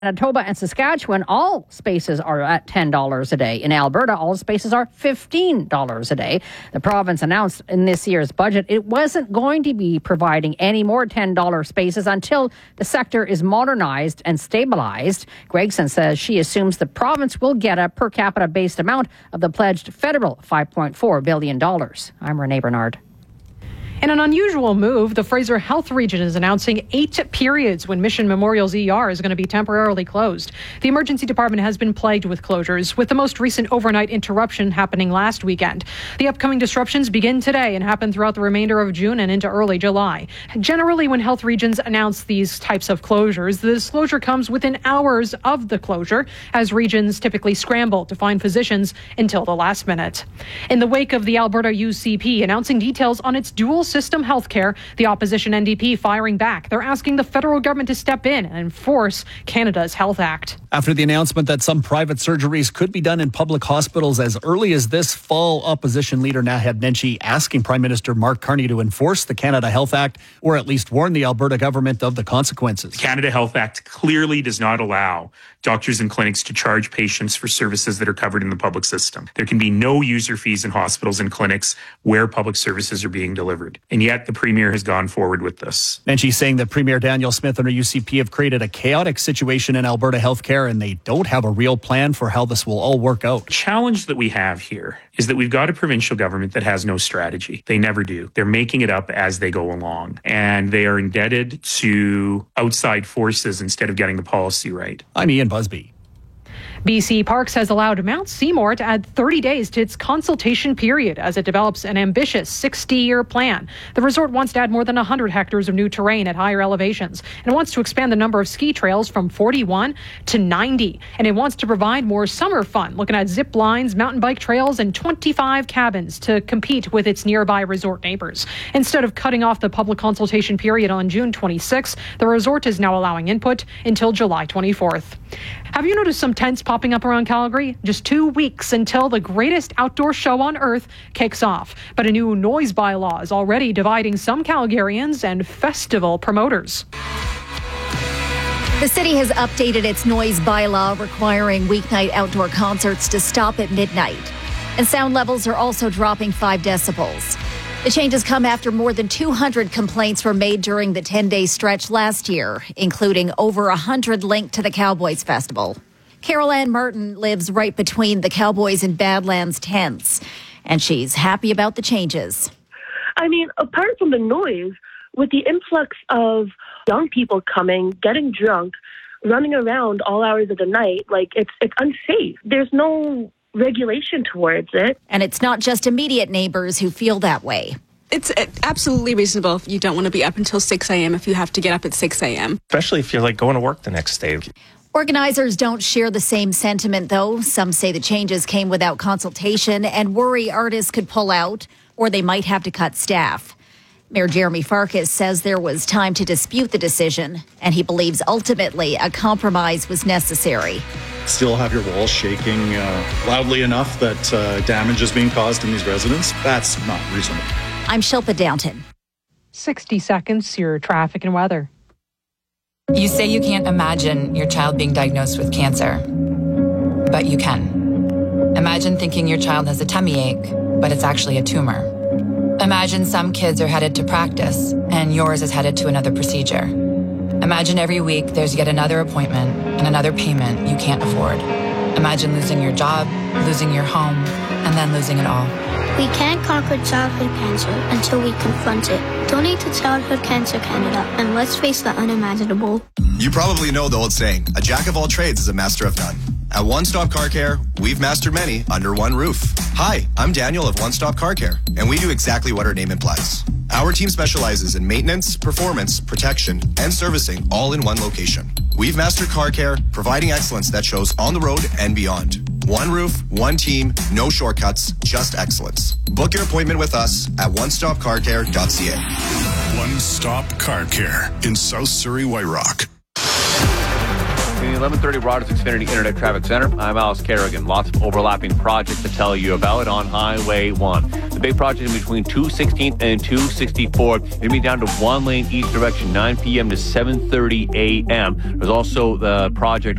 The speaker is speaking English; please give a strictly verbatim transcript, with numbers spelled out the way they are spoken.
Manitoba and Saskatchewan, all spaces are at ten dollars a day. In Alberta, all spaces are fifteen dollars a day. The province announced in this year's budget it wasn't going to be providing any more ten dollars spaces until the sector is modernized and stabilized. Gregson says she assumes the province will get a per capita based amount of the pledged federal five point four billion dollars. I'm Renee Bernard. In an unusual move, the Fraser Health Region is announcing eight periods when Mission Memorial's E R is going to be temporarily closed. The emergency department has been plagued with closures, with the most recent overnight interruption happening last weekend. The upcoming disruptions begin today and happen throughout the remainder of June and into early July. Generally, when health regions announce these types of closures, the disclosure comes within hours of the closure, as regions typically scramble to find physicians until the last minute. In the wake of the Alberta U C P announcing details on its dual system healthcare, the opposition N D P firing back. They're asking the federal government to step in and enforce Canada's Health Act. After the announcement that some private surgeries could be done in public hospitals as early as this fall, opposition leader Naheed Nenshi asking Prime Minister Mark Carney to enforce the Canada Health Act, or at least warn the Alberta government of the consequences. The Canada Health Act clearly does not allow doctors and clinics to charge patients for services that are covered in the public system. There can be no user fees in hospitals and clinics where public services are being delivered. And yet the Premier has gone forward with this. And she's saying that Premier Danielle Smith and her U C P have created a chaotic situation in Alberta healthcare, and they don't have a real plan for how this will all work out. The challenge that we have here is that we've got a provincial government that has no strategy. They never do. They're making it up as they go along, and they are indebted to outside forces instead of getting the policy right. I'm Ian Busby. B C Parks has allowed Mount Seymour to add thirty days to its consultation period as it develops an ambitious sixty-year plan. The resort wants to add more than one hundred hectares of new terrain at higher elevations, and wants to expand the number of ski trails from forty-one to ninety. And it wants to provide more summer fun, looking at zip lines, mountain bike trails, and twenty-five cabins to compete with its nearby resort neighbors. Instead of cutting off the public consultation period on June twenty-sixth, the resort is now allowing input until July twenty-fourth. Have you noticed some tents popping up around Calgary? Just two weeks until the greatest outdoor show on earth kicks off. But a new noise bylaw is already dividing some Calgarians and festival promoters. The city has updated its noise bylaw requiring weeknight outdoor concerts to stop at midnight. And sound levels are also dropping five decibels. The changes come after more than two hundred complaints were made during the ten-day stretch last year, including over one hundred linked to the Cowboys Festival. Carol Ann Martin lives right between the Cowboys and Badlands tents, and she's happy about the changes. I mean, apart from the noise, with the influx of young people coming, getting drunk, running around all hours of the night, like, it's it's unsafe. There's no regulation towards it. And it's not just immediate neighbors who feel that way. It's absolutely reasonable if you don't want to be up until six a.m. if you have to get up at six a.m. Especially if you're like going to work the next day. Organizers don't share the same sentiment, though. Some say the changes came without consultation and worry artists could pull out, or they might have to cut staff. Mayor Jeremy Farkas says there was time to dispute the decision, and he believes ultimately a compromise was necessary. Still have your walls shaking uh, loudly enough that uh, damage is being caused in these residents? That's not reasonable. I'm Shilpa Downton. sixty seconds, your traffic and weather. You say you can't imagine your child being diagnosed with cancer, but you can. Imagine thinking your child has a tummy ache, but it's actually a tumor. Imagine some kids are headed to practice and yours is headed to another procedure. Imagine every week there's yet another appointment and another payment you can't afford. Imagine losing your job, losing your home, and then losing it all. We can't conquer childhood cancer until we confront it. Donate to Childhood Cancer Canada, and let's face the unimaginable. You probably know the old saying, a jack of all trades is a master of none. At One Stop Car Care, we've mastered many under one roof. Hi, I'm Daniel of One Stop Car Care, and we do exactly what our name implies. Our team specializes in maintenance, performance, protection, and servicing all in one location. We've mastered car care, providing excellence that shows on the road and beyond. One roof, one team, no shortcuts, just excellence. Book your appointment with us at one stop car care dot c a. One Stop Car Care in South Surrey, White Rock. eleven thirty Rogers Xfinity Internet Traffic Center. I'm Alice Kerrigan. Lots of overlapping projects to tell you about on Highway one. The big project in between two sixteenth and two sixty-four. It'll be down to one lane each direction, nine p.m. to seven thirty a.m. There's also the project